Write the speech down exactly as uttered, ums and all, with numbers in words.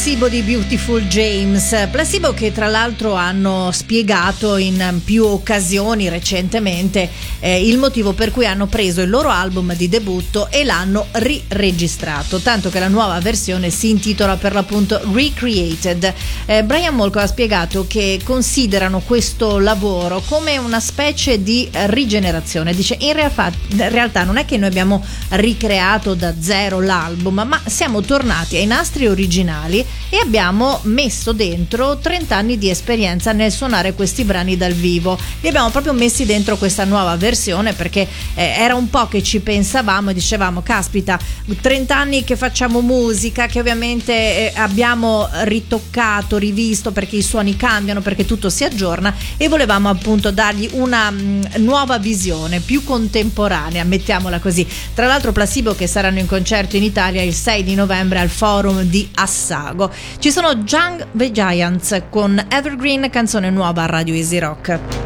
Placebo di Beautiful James, Placebo che tra l'altro hanno spiegato in più occasioni recentemente eh, il motivo per cui hanno preso il loro album di debutto e l'hanno riregistrato, tanto che la nuova versione si intitola per l'appunto Recreated. eh, Brian Molko ha spiegato che considerano questo lavoro come una specie di rigenerazione. Dice in realtà, in realtà non è che noi abbiamo ricreato da zero l'album, ma siamo tornati ai nastri originali e abbiamo messo dentro trenta anni di esperienza nel suonare questi brani dal vivo. Li abbiamo proprio messi dentro questa nuova versione perché eh, era un po' che ci pensavamo e dicevamo caspita, trenta anni che facciamo musica, che ovviamente eh, abbiamo ritoccato, rivisto perché i suoni cambiano, perché tutto si aggiorna, e volevamo appunto dargli una mh, nuova visione più contemporanea, mettiamola così. Tra l'altro Placebo che saranno in concerto in Italia il sei di novembre al Forum di Assago. Ci sono Young the Giants con Evergreen, canzone nuova a Radio Easy Rock.